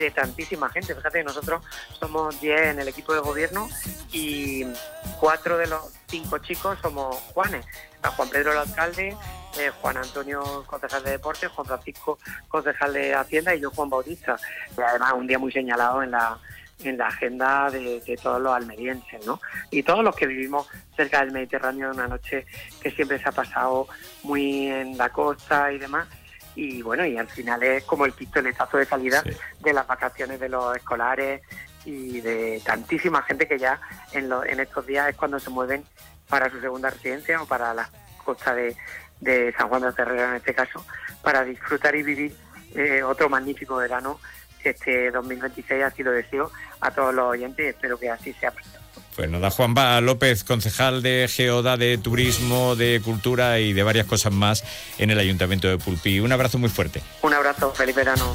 de tantísima gente. Fíjate, nosotros somos 10 en el equipo de gobierno y 4 de los 5 chicos somos Juanes. Juan Pedro, el alcalde, Juan Antonio, concejal de Deportes, Juan Francisco, concejal de Hacienda, y yo, Juan Bautista. Y además un día muy señalado en la agenda de todos los almerienses, ¿no? Y todos los que vivimos cerca del Mediterráneo, una noche que siempre se ha pasado muy en la costa y demás. Y bueno, y al final es como el pistoletazo de salida de las vacaciones de los escolares y de tantísima gente que ya en estos días es cuando se mueven para su segunda residencia o para la costa de San Juan de la Terrera, en este caso, para disfrutar y vivir otro magnífico verano. Este 2026 así lo deseo a todos los oyentes y espero que así sea. Pues nos da Juanba López, concejal de Geoda, de Turismo, de Cultura y de varias cosas más en el Ayuntamiento de Pulpí. Un abrazo muy fuerte. Un abrazo, feliz verano.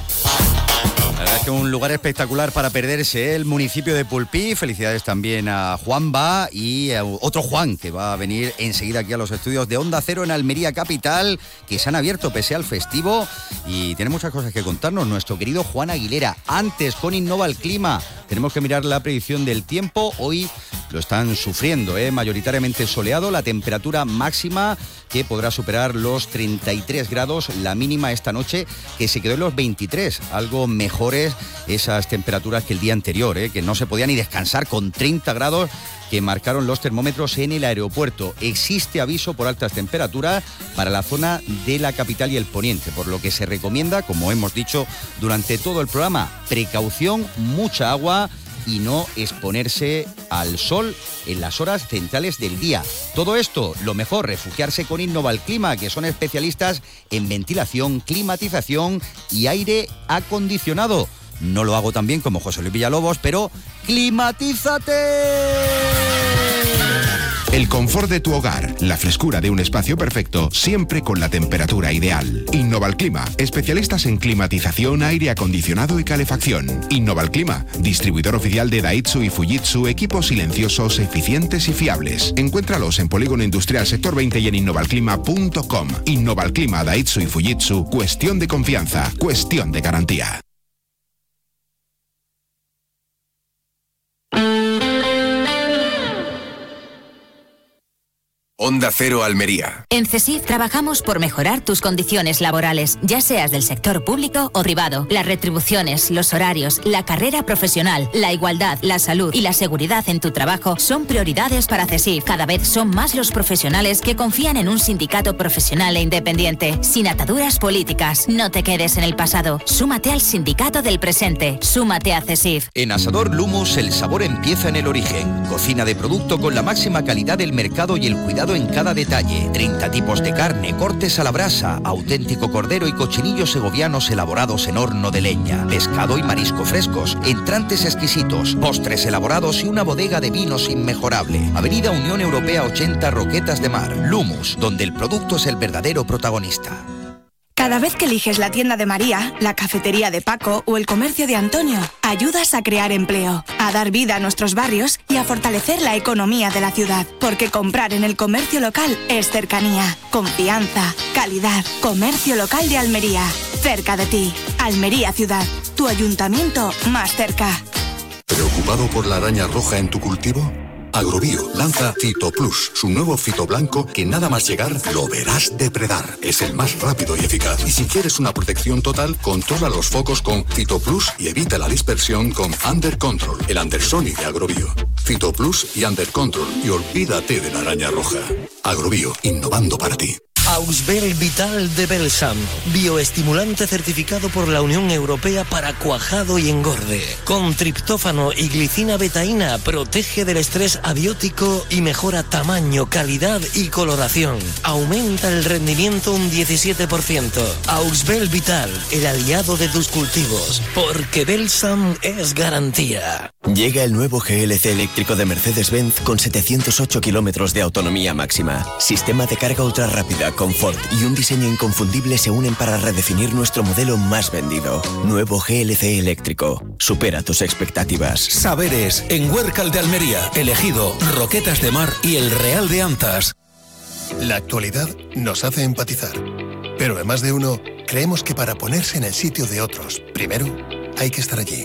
La verdad es que un lugar espectacular para perderse, el municipio de Pulpí. Felicidades también a Juanba y a otro Juan que va a venir enseguida aquí a los estudios de Onda Cero en Almería Capital, que se han abierto pese al festivo y tiene muchas cosas que contarnos nuestro querido Juan Aguilera. Antes, con Innova el Clima, tenemos que mirar la predicción del tiempo. Hoy lo están sufriendo, mayoritariamente soleado, la temperatura máxima que podrá superar los 33 grados, la mínima esta noche que se quedó en los 23, algo mejores esas temperaturas que el día anterior, que no se podía ni descansar con 30 grados que marcaron los termómetros en el aeropuerto. Existe aviso por altas temperaturas para la zona de la capital y el poniente, por lo que se recomienda, como hemos dicho durante todo el programa, precaución, mucha agua y no exponerse al sol en las horas centrales del día. Todo esto, lo mejor, refugiarse con Innova el Clima, que son especialistas en ventilación, climatización y aire acondicionado. No lo hago tan bien como José Luis Villalobos, pero ¡climatízate! El confort de tu hogar, la frescura de un espacio perfecto, siempre con la temperatura ideal. Innova el Clima, especialistas en climatización, aire acondicionado y calefacción. Innova el Clima, distribuidor oficial de Daitsu y Fujitsu, equipos silenciosos, eficientes y fiables. Encuéntralos en Polígono Industrial Sector 20 y en innovalclima.com. Innova el Clima, Daitsu y Fujitsu, cuestión de confianza, cuestión de garantía. Onda Cero Almería. En CESIF trabajamos por mejorar tus condiciones laborales, ya seas del sector público o privado. Las retribuciones, los horarios, la carrera profesional, la igualdad, la salud y la seguridad en tu trabajo son prioridades para CESIF. Cada vez son más los profesionales que confían en un sindicato profesional e independiente, sin ataduras políticas. No te quedes en el pasado. Súmate al sindicato del presente. Súmate a CESIF. En Asador Lumus el sabor empieza en el origen. Cocina de producto con la máxima calidad del mercado y el cuidado en cada detalle. 30 tipos de carne, cortes a la brasa, auténtico cordero y cochinillos segovianos elaborados en horno de leña, pescado y marisco frescos, entrantes exquisitos, postres elaborados y una bodega de vinos inmejorable. Avenida Unión Europea 80, Roquetas de Mar. Lumus, donde el producto es el verdadero protagonista. Cada vez que eliges la tienda de María, la cafetería de Paco o el comercio de Antonio, ayudas a crear empleo, a dar vida a nuestros barrios y a fortalecer la economía de la ciudad. Porque comprar en el comercio local es cercanía, confianza, calidad. Comercio local de Almería, cerca de ti. Almería Ciudad, tu ayuntamiento más cerca. ¿Preocupado por la araña roja en tu cultivo? Agrobio lanza Fito Plus, su nuevo fito blanco que nada más llegar lo verás depredar. Es el más rápido y eficaz. Y si quieres una protección total, controla los focos con Fito Plus y evita la dispersión con Under Control, el Andersonic de Agrobio. Fito Plus y Under Control y olvídate de la araña roja. Agrobio, innovando para ti. Ausbel Vital de Belsam, bioestimulante certificado por la Unión Europea para cuajado y engorde. Con triptófano y glicina betaína, protege del estrés abiótico y mejora tamaño, calidad y coloración. Aumenta el rendimiento un 17%. Ausbel Vital, el aliado de tus cultivos, porque Belsam es garantía. Llega el nuevo GLC eléctrico de Mercedes-Benz con 708 kilómetros de autonomía máxima. Sistema de carga ultra rápida, confort y un diseño inconfundible se unen para redefinir nuestro modelo más vendido. Nuevo GLC eléctrico. Supera tus expectativas. Saberes, en Huércal de Almería, Elegido, Roquetas de Mar y El Real de Antas. La actualidad nos hace empatizar. Pero en Más de Uno, creemos que para ponerse en el sitio de otros, primero, hay que estar allí.